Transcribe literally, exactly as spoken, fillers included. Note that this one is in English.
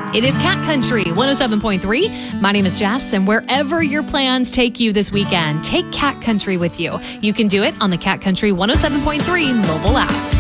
It is Cat Country one oh seven point three. My name is Jess, and wherever your plans take you this weekend, take Cat Country with you. You can do it on the Cat Country one oh seven point three mobile app.